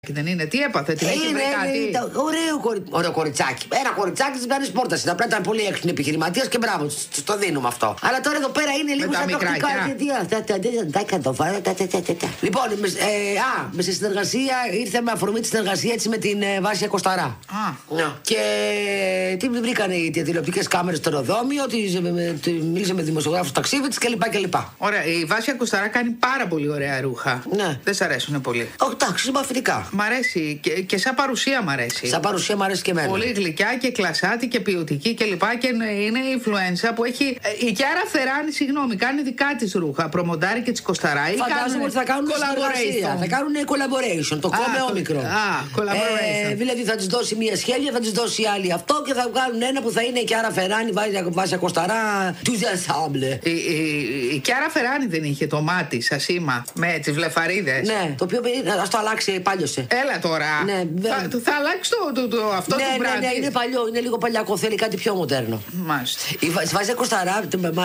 Δεν είναι, τι έπαθε, την έχει βρει κάτι. Ωραίο κοριτσάκι. Ένα κοριτσάκι τη πλάνη πόρτα. Απλά ήταν πολύ έξυπνη επιχειρηματία και μπράβο, το δίνουμε αυτό. Αλλά τώρα εδώ πέρα είναι λίγο σαν το Λοιπόν, με στη συνεργασία ήρθε με αφορμή τη συνεργασία έτσι με την Βάσια Κοσταρά. Και τι βρήκανε οι τηλεοπτικές κάμερες στο αεροδρόμιο, μίλησε με δημοσιογράφους ταξίδι τη κλπ. Ωραία, η Βάσια Κοσταρά κάνει πάρα πολύ ωραία ρούχα. Ναι. Δεν σ' αρέσουν πολύ. Όχι, εντάξει, συμπαθητικά. Μ' αρέσει και σαν παρουσία μ' αρέσει. Σαν παρουσία μ' αρέσει και εμένα. Πολύ γλυκιά και κλασάτη και ποιοτική κλπ. Και είναι influencer που έχει. Η Κιάρα Φεράνη, συγγνώμη, κάνει δικά τη ρούχα. Προμοντάρει και τη Κοσταρά. Φαντάζομαι ότι θα κάνουν collaboration. Θα κάνουν collaboration. Το κόμμε όμικρο. Collaboration. Δηλαδή θα τη δώσει μία σχέδια, θα τη δώσει άλλη αυτό και θα βγάλουν ένα που θα είναι η Κιάρα Φεράνη, Βάσια Κοσταρά. Του ensemble. Η Κιάρα Φεράνη δεν είχε το μάτι σα σήμα με τι βλεφαρίδες. Ναι, το οποίο α το αλλάξει, πάλιωσε. Έλα τώρα. Ναι, θα αλλάξει αυτό το brand. Ναι, είναι παλιό, είναι λίγο παλιακό, θέλει κάτι πιο μοντέρνο. Μάλιστα. Η Βάσια Κοσταρά,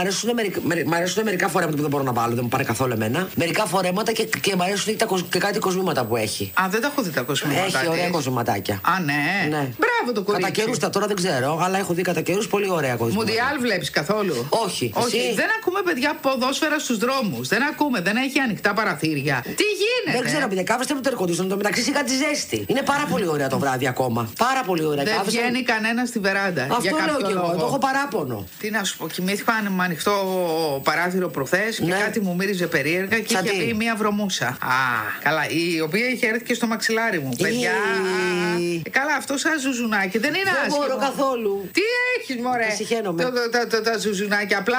μ' αρέσουν μερικά φορέματα που δεν μπορώ να βάλω, δεν μου πάρει καθόλου εμένα. Μερικά φορέματα και μ' αρέσουν και κάτι κοσμήματα που έχει. Α, δεν τα έχω δει τα κοσμήματα. Έχει ωραία κοσμηματάκια. Α, ναι. Μπράβο το κορίτσι. Κατά καιρούς τώρα δεν ξέρω, αλλά έχω δει κατά καιρούς πολύ ωραία κοσμήματα. Μουντιάλ βλέπεις καθόλου? Όχι. Δεν ακούμε παιδιά ποδόσφαιρα στους δρόμους. Δεν ακούμε, δεν έχει ανοιχτά παραθύρια. Τι γίνεται? Δεν ξέρω, παιδιά, κάθεστε με το air conditioner, το μεταξύ σιγά τη ζέστη. Είναι πάρα πολύ ωραία το βράδυ ακόμα. Πάρα πολύ ωραία. Δεν βγαίνει κανένα στη βεράντα. Αυτό λέω και εγώ, το έχω παράπονο. Τι να σου πω, κοιμήθηκα με ανοιχτό παράθυρο προχθές και κάτι μου μύριζε περίεργα και είχε πει μία βρωμούσα. Καλά, η οποία είχε έρθει και στο μαξιλάρι μου. Παιδιά. Καλά, αυτό σαν ζουζουνάκι δεν είναι άσχημο. Δεν μπορώ καθόλου. Τι έχεις, μωρέ? Τα ζουζουνάκια. Απλά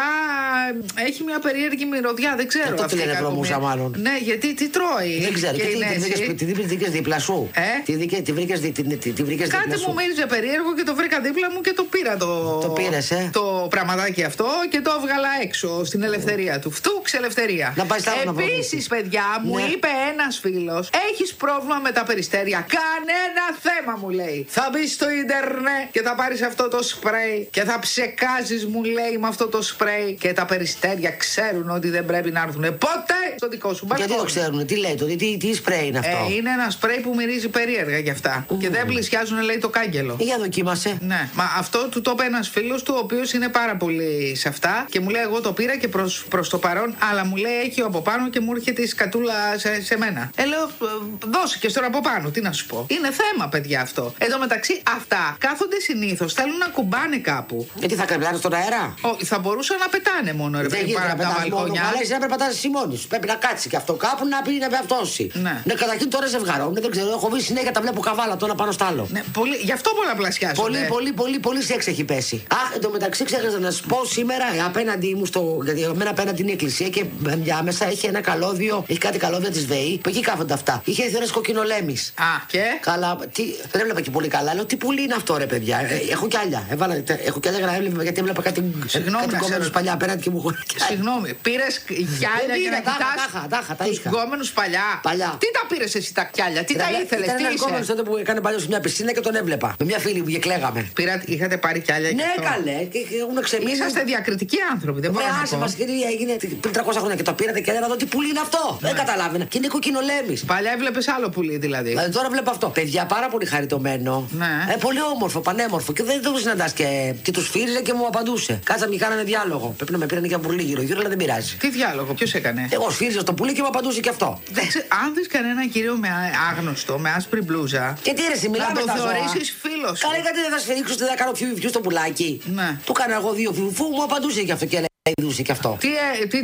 έχει μια περίεργη μυρωδιά, δεν ξέρω. Αυτό τη λένε βρωμούσα, μάλλον. Ναι, γιατί τι τρώει? Δεν ξέρω. Τι βρήκες δίπλα σου? Τι βρήκες δίπλα σου? Κάτι μου μύριζε περίεργο και το βρήκα δίπλα μου και το πήρα το πήρες, το πραγματάκι αυτό και το έβγαλα έξω στην ελευθερία του. Φτούξ ελευθερία. Επίσης, παιδιά, μου είπε ένας φίλος, έχεις πρόβλημα με τα περιστέρια? Κανένα θέμα, μου λέει. Θα μπεις στο ίντερνετ και θα πάρεις αυτό το σπρέι και θα ψεκάζεις, μου λέει, με αυτό το σπρέι και τα περιστέρια ξέρουν ότι δεν πρέπει να έρθουν ποτέ στο δικό σου μπαλκόνι. Γιατί το ξέρουν, τι λέει, τι σπρέι είναι αυτό? Είναι ένα σπρέι που μυρίζει περίεργα γι' αυτά. Και δεν πλησιάζουν, λέει, το κάγκελο. Για δοκίμασε. Ναι, μα αυτό του το είπε ένας φίλος του, ο οποίος είναι πάρα πολύ σε αυτά και μου λέει: εγώ το πήρα και προς το παρόν, αλλά μου λέει έχει από πάνω και μου έρχεται η σκατούλα σε μένα. Λέω: δώσε και τώρα από πάνω, τι να σου πω. Είναι θέμα, παιδιά, αυτό. Εν τω μεταξύ, αυτά κάθονται συνήθως, θέλουν να κουμπάνε κάπου. Γιατί θα κρεβλάνε στον αέρα? Όχι, θα μπορούσαν να πετάνε μόνο, ρε παιδί, παρά τα μπαλκόνια. Αλλά εσύ να πετάς εσύ μόνη σου. Πρέπει να κάτσει και αυτό κάπου να πει να πεφτώσει. Ναι, καταρχήν τώρα ζευγαρώνουν, δεν ξέρω, έχω βρει συνέχεια τα βλέπω καβάλα το ένα πάνω στο άλλο. Ναι, γι' αυτό πολλαπλασιάζουν. Πολύ σεξ έχει πέσει. Αχ, εν τω μεταξύ ξέχασα να σου πω σήμερα απέναντι μου γιατί εμένα απέναντι την εκκλησία και διάμεσα έχει ένα καλώδιο, έχει κάτι καλώδια τη ΔΕΗ που εκεί κάθονται αυτά. Είχε έρθει ένα κοκκινολέμης. Και? Καλά, δεν έβλεπα και πολύ καλά. Λέω τι πουλί είναι αυτό, ρε παιδιά. Έχω κι άλλα. Έχω κι άλλα για να έβλεπα γιατί έβλεπα κάτι κόμενους παλιά απέναντι και μου χωράει. Συγγνώμη, πήρες γυάλια για να κοιτάς τους γκόμενους παλιά? Τι τα πήρες εσύ τα κιάλια, τι τα ήθελες? Ήταν ένας γκόμενος τότε που έκανε παλιό σε μια πισίνα και τον έβλεπα. Με μια φίλη που κλαίγαμε. Είχατε πάρει κιάλια? Ναι, καλέ, και έχουν ξεμείνει. Είσαστε διακριτικοί άνθρωποι, δεν μπορώ να πω. Μας έγινε πριν 300 χρόνια και το πήρατε και να δω τι πουλί είναι αυτό. Δεν καταλάβαινα. Και είναι κοκκινολέμης. Παλιά έβλεπες άλλο πουλί δηλαδή. Τώρα βλέπω αυτό. Παιδιά, πάρα πολύ χαριτωμένο. Πολύ όμορφο, πανέμορφο. Και δεν το συναντάς και του φύριζε και μου απαντούσε. Κάτσαμε και κάνανε διάλογο. Πρέπει να με πήραν και ένα πουλί γύρω-γύρω, αλλά δεν πειράζει. Τι διάλογο, ποιος έκανε? Εγώ σφύριζα στο πουλί και μου απαντούσε και αυτό. Αν δεις κανένα κύριο με άγνωστο, με άσπρη μπλούζα. Και τι ρε, μιλάμε να το θεωρήσεις φίλος. Καλά, γιατί δεν θα σφυρίξω, δεν θα κάνω φιου στο πουλάκι. Ναι. Του κάνα εγώ δύο φιου, μου απαντούσε και αυτό και έλεγε και αυτό. Τι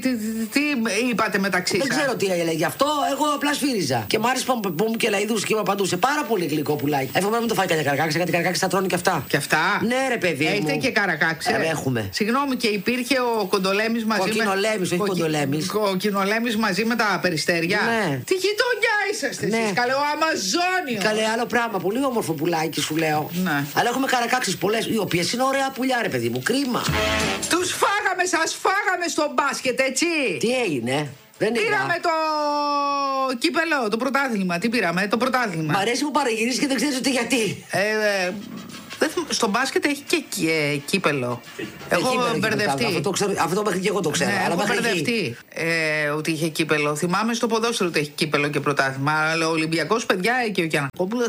είπατε μεταξύ σας? Δεν ξέρω τι έλεγε αυτό, εγώ απλά σφύριζα. Και μ' άρεσε που μου και λαϊδούσε και μου απαντούσε. Πάρα πολύ γλυκό πουλάκι. Εύχομαι να μην το φάει κανένα καρακάξι, γιατί καρακάξι θα τρώνε και αυτά. Και αυτά? Ναι, ρε παιδί. Έχετε και καρακάξι? Έχουμε. Συγγνώμη, και υπήρχε ο Κοντολέμης μαζί Κοκκινολέμης, όχι Κοντολέμης. Κοκκινολέμης μαζί με τα περιστέρια. Ναι. Τι γειτονιά είσαστε εσείς? Καλέ, ο Αμαζόνιος. Καλέ, άλλο πράγμα. Πολύ όμορφο πουλάκι σου λέω. Ναι. Αλλά έχουμε καρακάξεις πολλές, οι οποίες είναι ωραία πουλιά, ρε παιδί μου. Κρίμα. Τους φάγαμε, σας φάγαμε στο μπάσκετ, έτσι. Τι έγινε? Πήραμε το κύπελο, το πρωτάθλημα. Τι πήραμε, το πρωτάθλημα. Μ' αρέσει που παραγυρίζεις και δεν ξέρεις ούτε γιατί. Στο μπάσκετ έχει και κύπελο. Έχω μπερδευτεί. Αυτό μέχρι και εγώ το ξέρω. Έχω μπερδευτεί ότι είχε κύπελο. Θυμάμαι στο ποδόσφαιρο ότι έχει κύπελο και πρωτάθλημα. Αλλά ο Ολυμπιακός, παιδιά, και ο Γιαννακόπουλος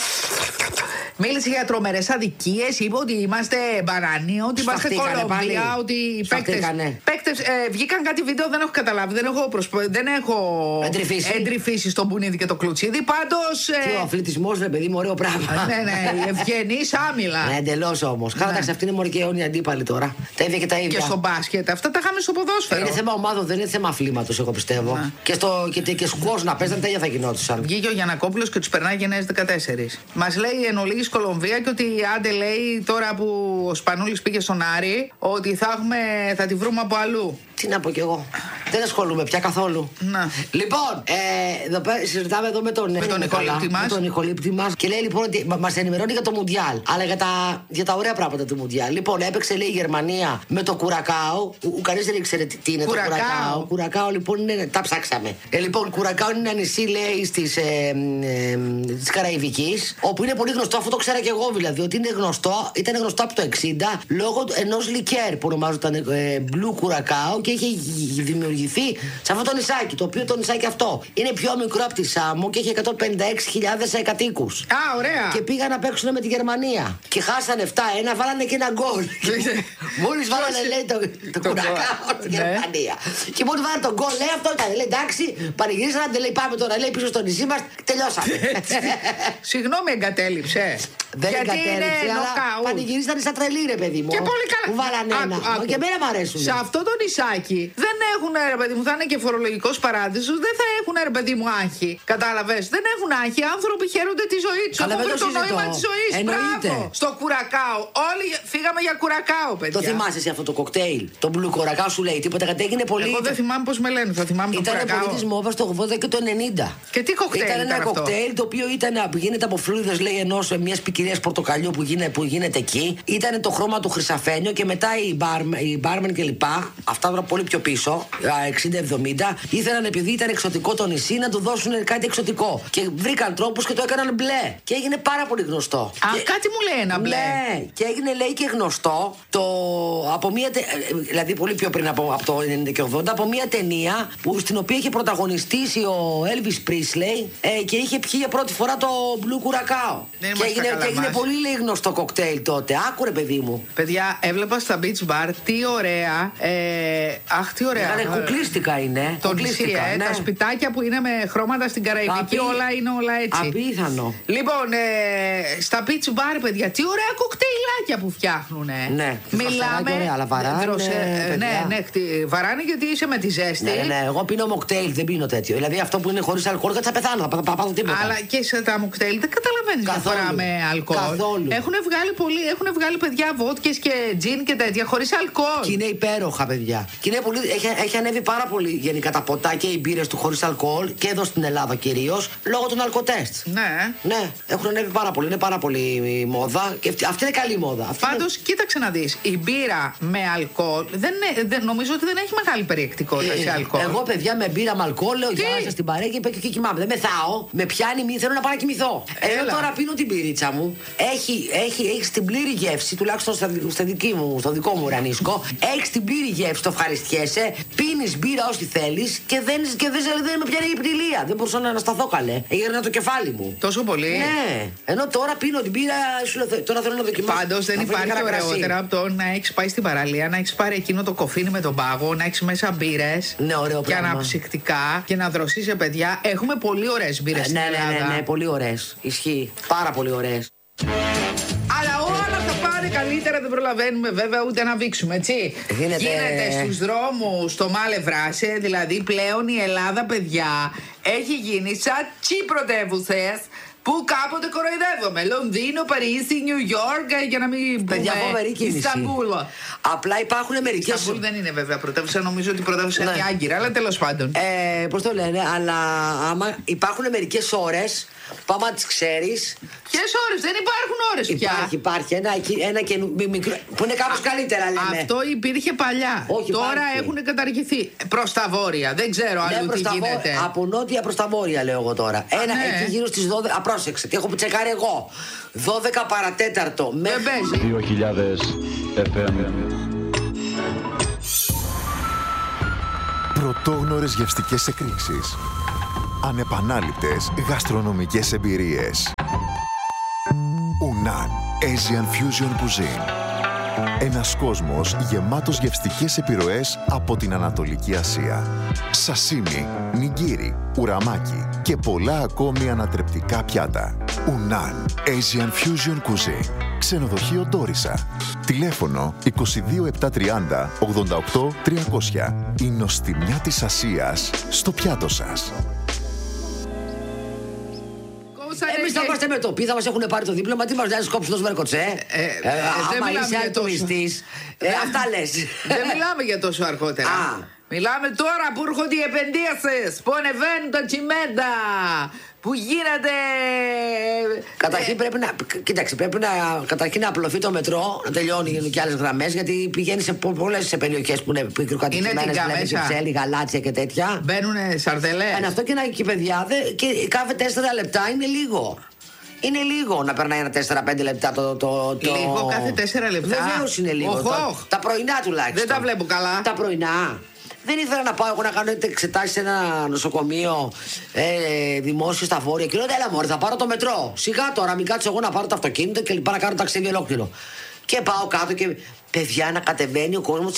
μίλησε για τρομερές αδικίες. Είπε ότι είμαστε μπανανοί, ότι είμαστε Κολομβία, ότι οι παίκτες βγήκαν κάτι βίντεο, δεν έχω καταλάβει. Δεν έχω εντρυφήσει στον Μπουνίδη και το Κλουτσίδη. Πάντως. Τι ο αθλητισμός, ρε παιδί μου, ωραίο πράγμα. Ναι, ευγενής άμυλα. Ναι, εντελώς όμως. Κάταξε, αυτή είναι μωρική αιώνια αντίπαλη τώρα. Τα ίδια και τα ίδια. Και στο μπάσκετ, αυτά τα είχαμε στο ποδόσφαιρο. Είναι θέμα ομάδων, δεν είναι θέμα αθλήματος, εγώ πιστεύω. Και σκουός να παίζαν, τα ίδια θα γινόντουσαν. Βγήκε ο Γιαννακόπουλος και τους περνάει γενναίες 14. Μας λέει εν ολίγης Κολομβία και ότι άντε λέει τώρα που ο Σπανούλης πήγε στον Άρη, ότι θα τη βρούμε από αλλού. Τι να πω κι εγώ. Δεν ασχολούμαι πια καθόλου. Να. Λοιπόν, συζητάμε εδώ με τον Νικολίπτη μας και λέει λοιπόν ότι μας ενημερώνει για το Μουντιάλ. Αλλά για τα ωραία πράγματα του Μουντιάλ. Λοιπόν, έπαιξε λέει η Γερμανία με το Κουρακάο. Κανείς δεν ήξερε τι είναι το Κουρακάο. Κουρακάο λοιπόν είναι. Τα ψάξαμε. Λοιπόν, Κουρακάο είναι ένα νησί λέει της Καραϊβικής, όπου είναι πολύ γνωστό. Αυτό το ξέρα και εγώ δηλαδή. Ότι ήταν γνωστό από το 60 λόγω ενός λικέρ που ονομάζονταν Blue Curacao και είχε δημιουργηθεί σε αυτό το νησάκι. Το οποίο το νησάκι αυτό είναι πιο μικρό από τη Σάμο και έχει 156.000 κατοίκους. Α, ωραία. Και πήγαν να παίξουν με τη Γερμανία. Και χάσανε 7-1, βάλανε και ένα γκολ. Μόλις βάλανε λέει το Κουρακάο στη Γερμανία. Και μόλις βάλανε τον γκολ, λέει αυτό ήταν. Λέει εντάξει, πανηγυρίσανε, λέει πάμε τώρα λέει πίσω στο νησί μας, τελειώσαμε. Συγγνώμη, εγκατέλειψε. Δεν εγκατέλειψε, αλλά πανηγυρίσανε σαν τρελή ρε παιδί μου. Και πολύ καλά. Που βάλανε ένα. Και εμένα μου αρέσουν. Σε αυτό το νησάκι δεν έχουν ρε παιδί μου, θα είναι και φορολογικός παράδεισος, δεν θα έχουν ρε παιδί μου άγχη. Κατάλαβες, δεν έχουν άγχη. Άνθρωποι χαίρονται τη ζωή τους. Αλλά έχουν το νόημα της ζωής. Εννοείται. Στο Κουρακάο. Όλοι φύγαμε για Κουρακάο, παιδιά. Το θυμάσαι σε αυτό το κοκτέιλ. Το Blue Curacao σου λέει τίποτα, γιατί έγινε πολύ. Εγώ δεν θυμάμαι πώς με λένε, θα θυμάμαι το Κουρακάο. Ήταν πολύ της μόβας το 80 και το 90. Και τι κοκτέιλ ήταν ένα κοκτέιλ το οποίο γίνεται από φλούδες λέει ενός μιας ποικιλίας πορτοκαλιού που γίνεται εκεί. Ήταν το χρώμα του χρυσαφένιο και μετά οι μπάρμεν κλπ. Αυτά τώρα πολύ πιο πίσω, 60-70, ήθελαν επειδή ήταν εξωτικό το νησί να του δώσουν κάτι εξωτικό. Και βρήκαν τρόπους και το έκαναν μπλε. Και έγινε πάρα πολύ γνωστό. Κάτι μου λέει ένα μπλε. Ναι, και έγινε λέει και γνωστό από μια. Δηλαδή πολύ πιο πριν από το 90 και 80, από μια ταινία στην οποία είχε πρωταγωνιστήσει ο Elvis Presley και είχε πιει για πρώτη φορά το Blue Curacao. Και έγινε πολύ λέει γνωστό κοκτέιλ τότε. Άκουρε παιδί μου. Παιδιά, έβλεπα στα beach bar τι ωραία. Αχ, τι ωραία. Κουκλίστικα είναι. Το νησί, ναι. Τα σπιτάκια που είναι με χρώματα στην Καραϊβική, όλα είναι όλα έτσι. Απίθανο. Λοιπόν, στα beach bar, παιδιά, τι ωραία κοκτέιλάκια που φτιάχνουν. Ναι, μιλάμε. Ωραία, αλλά βαράνε. Ναι, βαράνε γιατί είσαι με τη ζέστη. Ναι, εγώ πίνω μοκτέιλ, δεν πίνω τέτοιο. Δηλαδή αυτό που είναι χωρίς αλκοόλ, θα πεθάνω, θα πάω τίποτα. Αλλά και σε τα μοκτέιλ δεν καταλαβαίνεις διαφορά με αλκοόλ. Καθόλου. Έχουν βγάλει παιδιά βότκες και τζιν και τέτοια χωρίς αλκοόλ. Και είναι υπέροχα, παιδιά. Και είναι πολύ, έχει ανέβει πάρα πολύ γενικά τα ποτά και οι μπύρες του χωρίς αλκοόλ και εδώ στην Ελλάδα κυρίως λόγω των αλκοτέστ. Ναι, έχουν ανέβει πάρα πολύ. Είναι πάρα πολύ μόδα και αυτή είναι καλή μόδα. Πάντως, κοίταξε να δεις. Η μπύρα με αλκοόλ νομίζω ότι δεν έχει μεγάλη περιεκτικότητα σε αλκοόλ. Εγώ, παιδιά, με μπύρα με αλκοόλ λέω γεια σας στην παρέα και κοιμάμαι. Δεν μεθάω. Με πιάνει, θέλω να πάω να κοιμηθώ. Εγώ τώρα πίνω την πυρίτσα μου. Έχει την πλήρη γεύση, τουλάχιστον στο δικό μου ουρανίσκο. Έχει την πλήρη γεύση, το ευχαριστιέσαι. Πίνεις μπύρα όσοι θέλεις και δεν με πιάνει η πτυλία. Δεν μπορούσα να ανασταθώ καλέ. Έγερνα το κεφάλι μου. Τόσο πολύ. Ναι. Ενώ τώρα πίνω την μπύρα, τώρα θέλω να δοκιμάσω. Πάντως δεν υπάρχει ωραιότερα από το να έχεις πάει στην παραλία, να έχεις πάρει εκείνο το κοφίνι με τον πάγο, να έχεις μέσα μπύρες. Ναι, ωραίο και αναψυκτικά και να δροσίσει παιδιά. Έχουμε πολύ ωραίες μπύρες στην Ελλάδα. Ναι, πολύ ωραίες. Ισχύει. Πάρα πολύ ωραίες. Αλλά όλα θα πάνε καλύτερα, δεν προλαβαίνουμε βέβαια ούτε να βήξουμε, έτσι. Γίνεται στους δρόμους το Μάλε Βράσε, δηλαδή πλέον η Ελλάδα, παιδιά, έχει γίνει σαν πρωτεύουσες που κάποτε κοροϊδεύομαι. Λονδίνο, Παρίσι, Νιου Ιόρκ, για να μην πούμε Ισταμπούλ. Απλά υπάρχουν μερικές. Ισταμπούλ δεν είναι βέβαια πρωτεύουσα, νομίζω ότι πρωτεύουσα είναι η Άγκυρα, αλλά τέλος πάντων. Πώς το λένε, αλλά άμα υπάρχουν μερικές ώρες που άμα τις ξέρεις. Ποιες ώρες, δεν υπάρχουν ώρες πια. Υπάρχει ένα μικρό που είναι κάπως καλύτερα, λέμε. Αυτό υπήρχε παλιά. Όχι, τώρα έχουν καταργηθεί. Προς τα βόρεια, δεν ξέρω αλλού τι γίνεται. Από νότια προς τα βόρεια, λέω εγώ τώρα. Εκεί γύρω στις 12. πρόσεξε, τι έχω τσεκάρει εγώ. 12 παρατέταρτο με 2000 FM. Πρωτόγνωρες γευστικές εκρήξεις. Ανεπανάληπτες γαστρονομικές εμπειρίες. Unan Asian Fusion Cuisine. Ένας κόσμος γεμάτος γευστικές επιρροές από την Ανατολική Ασία. Σασίμι, νιγκίρι, ουραμάκι και πολλά ακόμη ανατρεπτικά πιάτα. Unan Asian Fusion Cuisine. Ξενοδοχείο Ντόρισα. Τηλέφωνο 22730 88 300. Η νοστιμιά της Ασίας στο πιάτο σας. Εμείς θα είμαστε με το πι, θα μας έχουν πάρει το δίπλωμα. Τι μας νοιάζει κόψει τόσο βαρκοτσέ. Άμα είσαι ατομιστής. Αυτά λες. Δεν μιλάμε για τόσο αργότερα. Μιλάμε τώρα που έρχονται οι επενδύσεις, που ανεβαίνουν τα τσιμέντα, που γίνεται... Καταρχήν πρέπει να... Κοίταξε, πρέπει καταρχήν να απλωθεί το μετρό, να τελειώνει και άλλες γραμμές, γιατί πηγαίνει σε πολλές περιοχές που είναι πικροκατοικημένες, δηλαδή Κυψέλη, Γαλάτσια και τέτοια. Μπαίνουνε σαρδελές. Αυτό και να και παιδιά, και κάθε 4 λεπτά είναι λίγο. Είναι λίγο να περνάει ένα 4-5 λεπτά το. Λίγο κάθε 4 λεπτά. Βεβαίως είναι λίγο. Τα πρωινά τουλάχιστον. Δεν τα βλέπω καλά. Τα πρωινά. Δεν ήθελα να πάω εγώ να κάνω εξετάσεις σε ένα νοσοκομείο δημόσιο στα Βόρεια. Και λέω, έλα μωρέ, θα πάρω το μετρό. Σιγά τώρα, μην κάτσω εγώ να πάρω το αυτοκίνητο και λοιπά να κάνω ταξίδι ολόκληρο. Και πάω κάτω και παιδιά να κατεβαίνει ο κόσμος.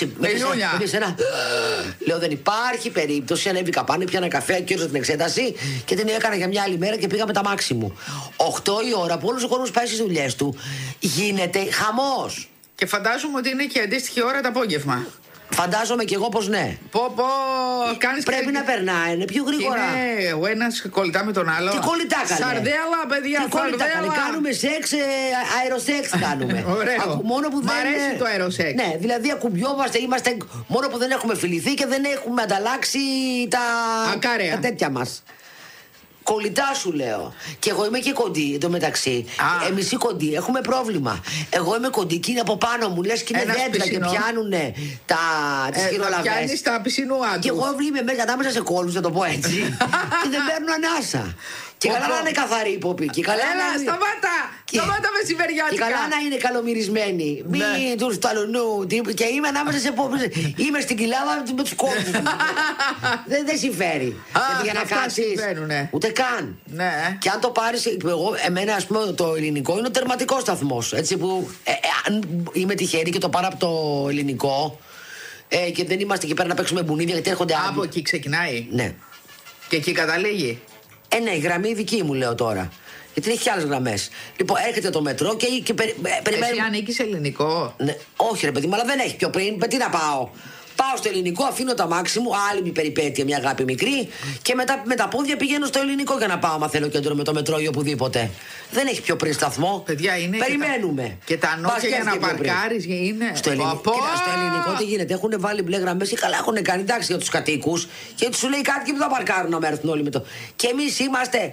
Λέω, δεν υπάρχει περίπτωση. Ανέβηκα πάνω, πιάνα καφέ, κύρωσα την εξέταση και την έκανα για μια άλλη μέρα και πήγα με τα μάξι μου. 8 η ώρα που όλος ο κόσμος πάει στις δουλειές του, γίνεται χαμός. Και φαντάζομαι ότι είναι και αντίστοιχη ώρα το απόγευμα. Φαντάζομαι κι εγώ πως ναι. Κάνεις πρέπει να περνάει, είναι πιο γρήγορα. Είναι ο ένας κολλητά με τον άλλο. Τι κολλητά καλέ. Σαρδέλα, παιδιά, σαρδέλα. Κάνουμε σεξ, αεροσέξ κάνουμε. Ωραίο. Μ' αρέσει το αεροσέξ. Ναι, δηλαδή ακουμπιόμαστε, είμαστε μόνο που δεν έχουμε φιληθεί και δεν έχουμε ανταλλάξει τα τέτοια μας. Κολλητά σου λέω. Και εγώ είμαι και κοντή εντωμεταξύ. Εμείς οι κοντοί έχουμε πρόβλημα. Εγώ είμαι κοντή και είναι από πάνω μου. Λες και είναι δέντρα και πιάνουνε τις χειρολαβές. Πιάνεις τα πισινούα του. Και εγώ είμαι μέσα ανάμεσα σε κόλους, να το πω έτσι. Και δεν παίρνω ανάσα. Και καλά να είναι καθαρή υποπή. Έλα, σταμάτα! Σταμάτα μεσημεριάτικα. Και καλά να είναι καλομυρισμένη. Μην του σταλουνού. Και είμαι ανάμεσα σε πόπλες. Είμαι στην κοιλάδα με τους κόλους. Δεν συμφέρει. Για να κάτσεις. Ούτε καν. Και αν το πάρεις, εμένα ας πούμε το ελληνικό είναι ο τερματικός σταθμός. Έτσι που αν είμαι τυχερή και το πάρω από το ελληνικό και δεν είμαστε εκεί πέρα να παίξουμε μπουνίδια γιατί έρχονται άλλοι. Από εκεί ξεκινάει. Ναι. Και εκεί καταλήγει. Ναι, η γραμμή δική μου λέω τώρα. Γιατί έχει και άλλες γραμμές. Λοιπόν, έρχεται το μετρό και περιμένουμε. Εσύ ανήκεις ελληνικό. Ναι, όχι ρε παιδί μου, αλλά δεν έχει πιο πριν. Τι να πάω. Πάω στο ελληνικό, αφήνω τα μάξι μου, άλλη μια περιπέτεια, μια αγάπη μικρή. Και μετά με τα πόδια πηγαίνω στο ελληνικό για να πάω, άμα θέλω κέντρο με το μετρό ή οπουδήποτε. Δεν έχει πιο πριν σταθμό. Παιδιά, είναι. Περιμένουμε. Και τα νότια για να παρκάρεις είναι. Στο ελληνικό τι γίνεται. Έχουν βάλει μπλε γραμμές και καλά έχουν κάνει εντάξει για τους κατοίκους. Και τους λέει κάτι και που θα παρκάρουν να έρθουν όλοι με το. Και εμείς είμαστε.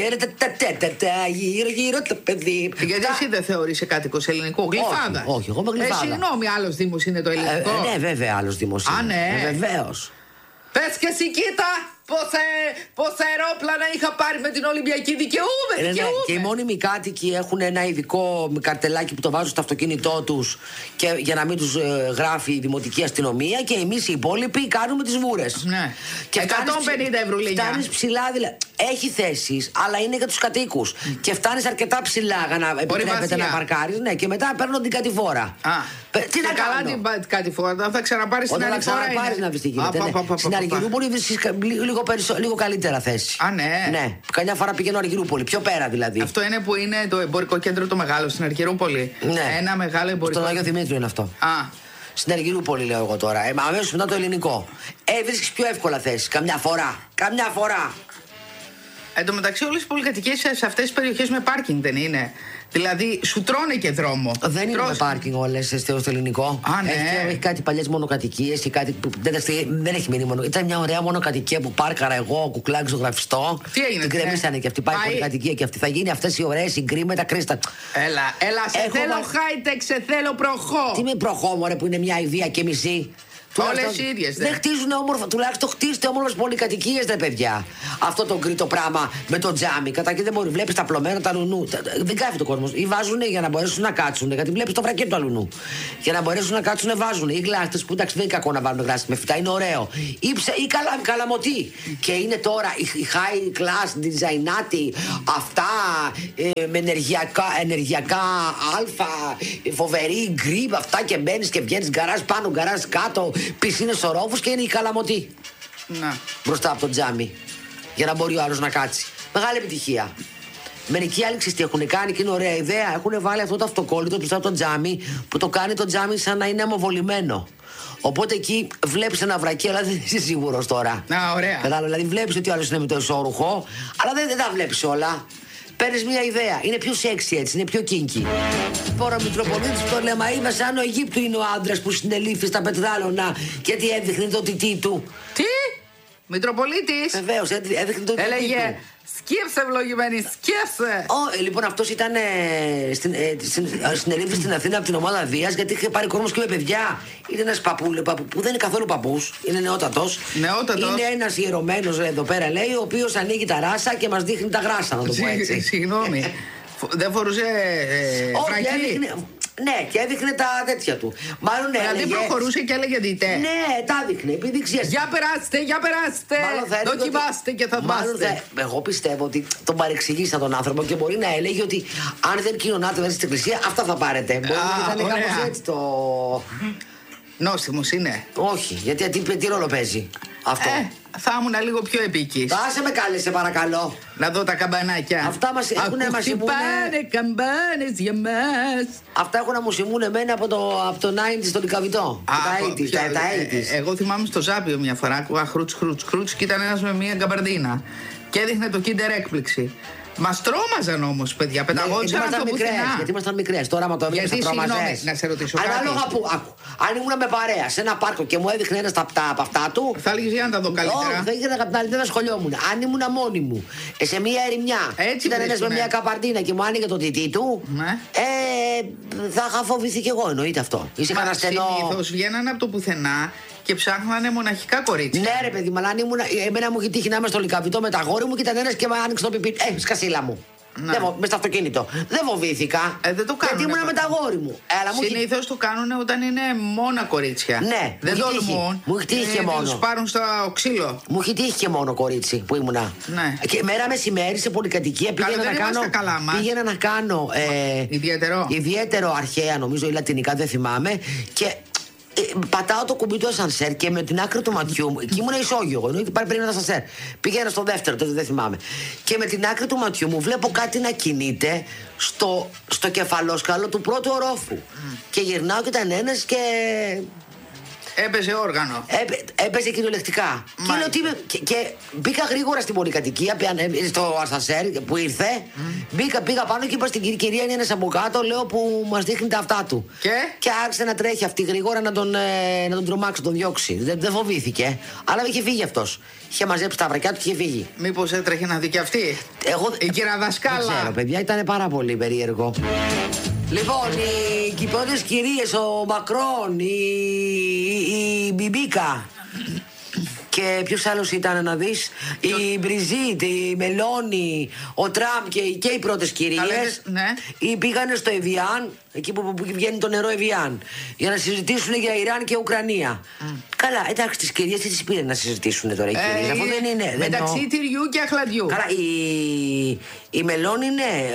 Γύρω-γύρω το παιδί. Γιατί εσύ δεν θεωρείσαι κάτοικος ελληνικού. Γλυφάδα. Όχι, εγώ είμαι γλυφάδα. Συγγνώμη, άλλος δήμος είναι το ελληνικό. Ναι, βέβαια, άλλος δήμος. Α, ναι. Βεβαίως. Πες και εσύ, κοίτα πόσα αερόπλανα είχα πάρει με την Ολυμπιακή. Δικαιούμαι. Και οι μόνιμοι κάτοικοι έχουν ένα ειδικό καρτελάκι που το βάζουν στο αυτοκίνητό τους και για να μην τους γράφει η δημοτική αστυνομία. Και εμείς οι υπόλοιποι κάνουμε τις βούρες. Ναι. Και 150 ευρουλίνια. Φτάνεις ψηλά, δηλαδή. Έχει θέσεις, αλλά είναι για τους κατοίκους. Και φτάνεις αρκετά ψηλά για να επιτρέπεται να παρκάρεις. Ναι, και μετά παίρνω την κατηφόρα. Τι να κάνω. Καλά την κατηφόρα, θα ξαναπάρεις την άλλη φορά. Όταν ξαναπάρεις να βρεις τι γίνεται. Στην Αργυρούπολη βρίσκεις λίγο καλύτερα θέση. Α, ναι. Ναι. Καμιά φορά πηγαίνω Αργυρούπολη, πιο πέρα δηλαδή. Αυτό είναι που είναι το εμπορικό κέντρο το μεγάλο στην Αργυρούπολη. Ναι. Ένα μεγάλο εμπορικό. Στον Άγιο Δημήτριο είναι αυτό. Στην Αργυρούπολη λέω εγώ τώρα. Αμέσως μετά το ελληνικό. Βρίσκεις πιο εύκολα θέση. Καμιά φορά. Εν τω μεταξύ, όλες οι πολυκατοικίες σε αυτές τις περιοχές με πάρκινγκ δεν είναι. Δηλαδή, σου τρώνε και δρόμο. Δεν είναι με πάρκινγκ όλες στο ελληνικό. Έχει κάτι παλιές μονοκατοικίες και κάτι που δεν έχει μείνει μόνο. Ήταν μια ωραία μονοκατοικία που πάρκαρα εγώ, κουκλάκι ζωγραφιστό. Τι έγινε. Την κρεμίσανε και αυτή. Πάει πολυκατοικία και αυτή. Θα γίνει αυτές οι ωραίες συγκρίμετα κρίστα. Έλα, σε θέλω high-tech, σε θέλω προχώ. Τι με προχώ, μωρέ, που είναι μια ιδέα και μισή. Όλες οι ίδιες. Δεν χτίζουν όμορφα, τουλάχιστον χτίζετε όμορφες πολυκατοικίες, ρε παιδιά. Αυτό το γκρίτο πράγμα με το τζάμι. Καταρχήν δεν μπορεί, βλέπει τα πλωμένα, τα λουνού. Δεν κάθεται ο κόσμο. Ή βάζουν για να μπορέσουν να κάτσουν. Γιατί βλέπει το βρακί του αλουνού. Για να μπορέσουν να κάτσουν, βάζουν. Ή γλάστες που εντάξει δεν είναι κακό να βάλουν γλάστες με φυτά, είναι ωραίο. Ή καλαμωτή. Και είναι τώρα η high class, designaτη, αυτά με ενεργειακά αλφα, φοβερή γκριπ, αυτά και μπαίνει και βγαίνει γκαράζ πάνω, γκαράζ κάτω, πισίνες ορόφους και είναι η καλαμωτή. Να. Μπροστά από το τζάμι. Για να μπορεί ο άλλος να κάτσει. Μεγάλη επιτυχία. Μερικοί άλλοι τι έχουν κάνει και είναι ωραία ιδέα. Έχουν βάλει αυτό το αυτοκόλλητο μπροστά από το τζάμι που το κάνει το τζάμι σαν να είναι αμοβολημένο. Οπότε εκεί βλέπεις ένα βρακί, αλλά δεν είσαι σίγουρος τώρα. Να, ωραία. Κατάλαβα, δηλαδή βλέπεις ότι ο άλλος είναι με το ισόρουχο, αλλά δεν τα βλέπεις όλα. Παίρνεις μια ιδέα. Είναι πιο σεξι έτσι, είναι πιο kinky. Τώρα ο Μητροπολίτης που το λέμε, είδα σαν ο Αιγύπτου είναι ο άντρας που συνελήφθη στα πετράλωνα γιατί έδειχνε το τιτί του. Τι? Μητροπολίτης? Βεβαίως, έδειχνε το τιτί του. Έλεγε σκέψε ευλογημένη, σκέψε. Λοιπόν, αυτός ήταν συνελήφθη στην Αθήνα από την ομάδα Δίας γιατί είχε πάρει κόσμο και με παιδιά. Είναι ένας παππού που δεν είναι καθόλου παππούς, είναι νεότατος. Είναι ένας ιερωμένος εδώ πέρα, λέει, ο οποίος ανοίγει τα ράσα και μας δείχνει τα γράσα, να το πω έτσι. Συγγνώμη. Δεν φορούσε φρακί? Ναι, και έδειχνε τα τέτοια του. Μάλλον δηλαδή προχωρούσε και έλεγε δείτε. Ναι, τα έδειχνε. Επειδή ξέρεις. Για περάστε. Δοκιμάστε και θα δάστε. Εγώ πιστεύω ότι τον παρεξηγήσα τον άνθρωπο και μπορεί να έλεγε ότι αν δεν κοινωνάτε μέσα στην εκκλησία, αυτά θα πάρετε. Μπορεί να ήταν κάπως έτσι το. Νόστιμος είναι. Όχι, γιατί τι ρόλο παίζει αυτό. Θα ήμουν λίγο πιο επίκης. Άσε με κάλεσε παρακαλώ. Να δω τα καμπανάκια. Αυτά μας έχουν να μας χτυπάνε καμπάνες για μας. Αυτά έχουν να μου σημούν εμένα από το 90's στον Ικαβιτό. Τα 80's. Εγώ θυμάμαι στο Ζάπιο μια φορά, άκουγα χρούτς και ήταν ένας με μια γκαμπαρντίνα. Και έδειχνε το Kinder έκπληξη. Μας τρόμαζαν όμως, παιδιά. Πεταγόντουσαν από το πουθενά. Γιατί ήμασταν μικρές. Τώρα, άμα το έβλεπες, θα τρόμαζες. Να σε ρωτήσω κάτι. Ανάλογα που. Αν ήμουν με παρέα σε ένα πάρκο και μου έδειχνε ένα από αυτά του. Θα έλεγες για να τα δω καλύτερα. Θα ήθελα να δεν ασχολιόμουν. Αν ήμουν μόνη μου σε μια ερημιά. Ήταν ένας με μια καπαρντίνα και μου άνοιγε το τιτί του. Θα είχα φοβηθεί κι εγώ, εννοείται αυτό. Είσαι κανένα στενό. Συνήθως βγαίνανε από το πουθενά και ψάχνανε μοναχικά κορίτσια. Ναι, ρε παιδί, αλλά εμένα μου είχε τύχει να είμαι στο Λυκαβητό με τα γόρι μου και ήταν ένας και με άνοιξε το πιπί. Σκασίλα μου. Μες στο αυτοκίνητο. Δεν φοβήθηκα. Δεν το κάνουν. Γιατί ήμουν με τα γόρι μου. Συνήθως το κάνουν όταν είναι μόνα κορίτσια. Ναι, δεν τολμούν. Μου έχει τύχει και μόνο. Τους πάρουν στο ξύλο. Μου έχει τύχει και μόνο κορίτσι που ήμουνα. Ναι. Και μέρα μεσημέρι σε πολυκατοικία πήγαινα να κάνω. Ιδιαίτερο αρχαία, νομίζω, ή λατινικά, δεν θυμάμαι. Και πατάω το κουμπί του ασανσέρ και με την άκρη του ματιού μου. Εκεί ήμουν ισόγειο. Εννοείται πάρει πριν ένα ασανσέρ. Πήγαινα στο δεύτερο, τότε δεν θυμάμαι. Και με την άκρη του ματιού μου βλέπω κάτι να κινείται στο κεφαλόσκαλο του πρώτου ορόφου. Και γυρνάω και ήταν ένας και. Έπαιζε όργανο. Έπαιζε κυριολεκτικά. Και μπήκα γρήγορα στην πολυκατοικία, στο ασανσέρ που ήρθε. Πήγα πάνω και είπα στην κυρία είναι ένας από κάτω, λέω που μας δείχνει τα αυτά του. Και άρχισε να τρέχει αυτή γρήγορα να τον τρομάξει, να τον διώξει. Δεν φοβήθηκε. Αλλά είχε φύγει αυτός. Είχε μαζέψει τα βρακιά του και είχε φύγει. Μήπως έτρεχε να δει και αυτή. Η κυρία Δασκάλα. Δεν ξέρω, παιδιά, ήταν πάρα πολύ περίεργο. Λοιπόν, οι κυπρότες κυρίες, ο Μακρόν, η Μπιμπίκα και ποιος άλλος ήταν να δεις, η Μπριζίτ, η Μελώνη, ο Τραμπ και οι πρώτες κυρίες πήγανε στο Εβιάν, εκεί που βγαίνει το νερό Εβιάν, για να συζητήσουν για Ιράν και Ουκρανία. Καλά, εντάξει, τις κυρίες τι τις πήρε να συζητήσουν τώρα οι κυρίες, αφού δεν είναι. Μεταξύ τυριού και αχλαδιού. Καλά, η Μελώνη ναι,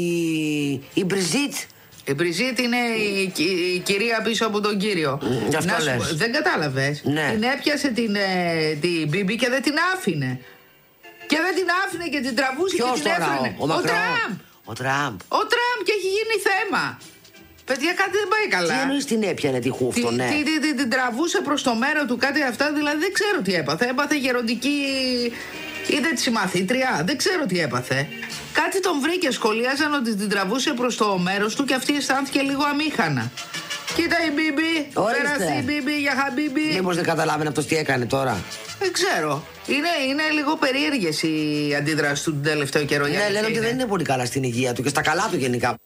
η Μπριζίτ. Η Μπριζίτ είναι η κυρία πίσω από τον κύριο. Δεν κατάλαβες. Ναι. Την έπιασε την Μπίμπι και δεν την άφηνε. Και δεν την άφηνε και την τραβούσε. Ποιος και την έφερνε. Ο Τραμπ. Ο Τραμπ και έχει γίνει θέμα. Παιδιά, κάτι δεν πάει καλά. Τι εννοείς την έπιανε τη χούφτο, ναι. Την τραβούσε προς το μέρο του, κάτι αυτά, δηλαδή δεν ξέρω τι έπαθε. Έπαθε γεροντική. Είδε τη συμμαθήτρια, δεν ξέρω τι έπαθε. Κάτι τον βρήκε, σχολίαζαν ότι την τραβούσε προς το μέρος του και αυτή αισθάνθηκε λίγο αμήχανα. Κοίτα η Μπίμπι, πέρασε η Μπίμπι για χαμπίμπι. Μήπως δεν καταλάβαινε αυτός τι έκανε τώρα. Δεν ξέρω. Είναι λίγο περίεργες οι αντιδράσεις του τον τελευταίο καιρό. Ναι, λένε ότι δεν είναι πολύ καλά στην υγεία του και στα καλά του γενικά.